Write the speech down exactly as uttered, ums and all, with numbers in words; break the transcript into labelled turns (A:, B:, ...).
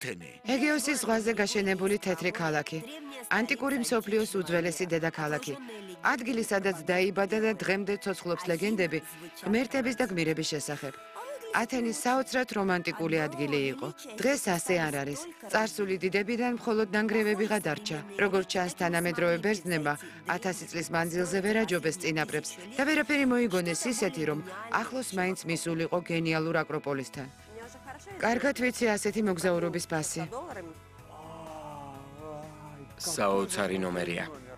A: ათენი.
B: ეგეოსის ზღვაზე გაშენებული თეთრი ქალაქი. ანტიკური მსოფლიოს უძველესი დედაქალაქი. ადგილი, სადაც დაიბადა და დღემდე ცოცხლობს ლეგენდები ღმერთების და გმირების შესახებ. ათენი საოცრად რომანტიკული ადგილი იყო. დღეს ასე არ არის. წარსული დიდებიდან მხოლოდ ნანგრევებიღა დარჩა. როგორც ჩანს, თანამედროვე ბერძნებმა ათასი წლის მანძილზე ვერ აჯობეს წინაპრებს და ვერაფერი მოიგონეს ისეთი, რომ ახლოს მაინც მისულიყო გენიალურ აკროპოლისთან. კარგად ვიცი ასეთი მოგზაურობის ფასი.
C: საოცარი ნომერია.